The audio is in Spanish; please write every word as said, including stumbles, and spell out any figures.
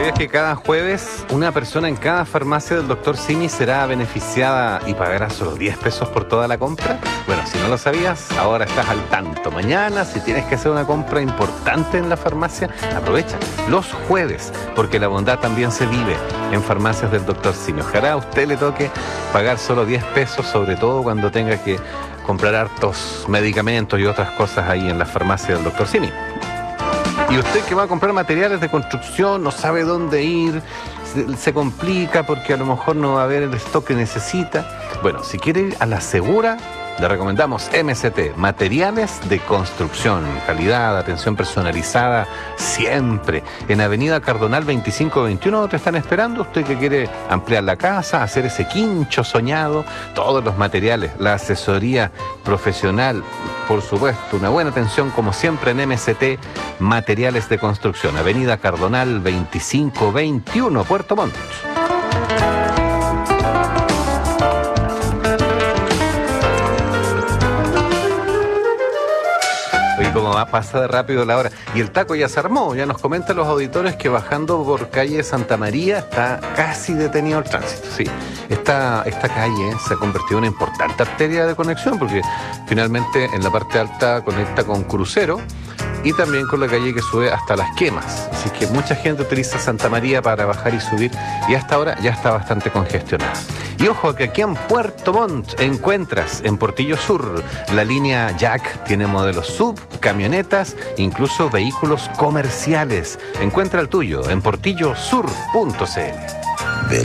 ¿Sabías que cada jueves una persona en cada farmacia del doctor Simi será beneficiada y pagará solo diez pesos por toda la compra? Bueno, si no lo sabías, ahora estás al tanto. Mañana, si tienes que hacer una compra importante en la farmacia, aprovecha los jueves, porque la bondad también se vive en farmacias del doctor Simi. Ojalá a usted le toque pagar solo diez pesos, sobre todo cuando tenga que comprar hartos medicamentos y otras cosas ahí en la farmacia del doctor Simi. Y usted que va a comprar materiales de construcción, no sabe dónde ir, se, se complica porque a lo mejor no va a haber el stock que necesita. Bueno, si quiere ir a la segura, le recomendamos M C T, materiales de construcción, calidad, atención personalizada, siempre. En Avenida Cardonal veinticinco veintiuno te están esperando, usted que quiere ampliar la casa, hacer ese quincho soñado, todos los materiales, la asesoría profesional, por supuesto, una buena atención como siempre en M C T, materiales de construcción, Avenida Cardonal veinticinco veintiuno, Puerto Montt. Como va, pasa de rápido la hora. Y el taco ya se armó, ya nos comentan los auditores que bajando por calle Santa María está casi detenido el tránsito. Sí, esta, esta calle se ha convertido en una importante arteria de conexión porque finalmente en la parte alta conecta con Crucero y también con la calle que sube hasta Las Quemas. Así que mucha gente utiliza Santa María para bajar y subir y hasta ahora ya está bastante congestionada. Y ojo que aquí en Puerto Montt encuentras en Portillo Sur la línea Jack, tiene modelos sub, camionetas, incluso vehículos comerciales. Encuentra el tuyo en portillo sur punto c l.